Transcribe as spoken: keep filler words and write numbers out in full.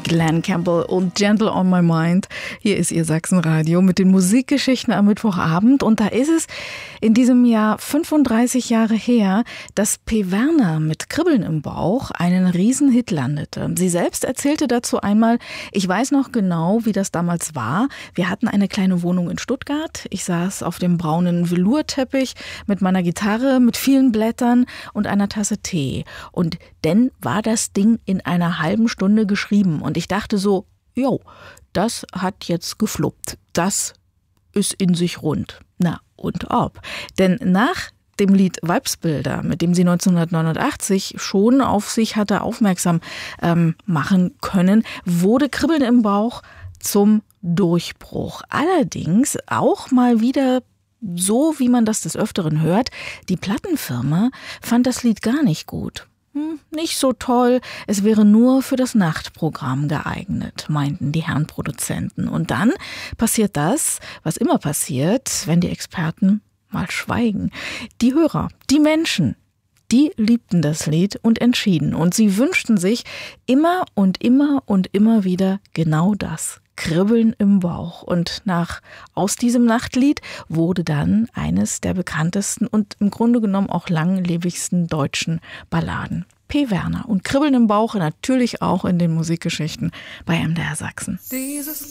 Glen Campbell und Gentle on My Mind. Hier ist Ihr Sachsenradio mit den Musikgeschichten am Mittwochabend. Und da ist es in diesem Jahr fünfunddreißig Jahre her, dass P. Werner mit Kribbeln im Bauch einen Riesenhit landete. Sie selbst erzählte dazu einmal: Ich weiß noch genau, wie das damals war. Wir hatten eine kleine Wohnung in Stuttgart. Ich saß auf dem braunen Velourteppich mit meiner Gitarre, mit vielen Blättern und einer Tasse Tee. Und dann war das Ding in einer halben Stunde geschrieben. Und ich dachte so, jo, das hat jetzt gefluppt. Das ist in sich rund. Na, und ob. Denn nach dem Lied Weibsbilder, mit dem sie neunzehnhundertneunundachtzig schon auf sich hatte aufmerksam ähm, machen können, wurde Kribbeln im Bauch zum Durchbruch. Allerdings auch mal wieder so, wie man das des Öfteren hört, die Plattenfirma fand das Lied gar nicht gut. Hm, nicht so toll, es wäre nur für das Nachtprogramm geeignet, meinten die Herren Produzenten. Und dann passiert das, was immer passiert, wenn die Experten mal schweigen. Die Hörer, die Menschen, die liebten das Lied und entschieden. Und sie wünschten sich immer und immer und immer wieder genau das: Kribbeln im Bauch. Und nach Aus diesem Nachtlied wurde dann eines der bekanntesten und im Grunde genommen auch langlebigsten deutschen Balladen. P. Werner und Kribbeln im Bauch, natürlich auch in den Musikgeschichten bei M D R Sachsen. Dieses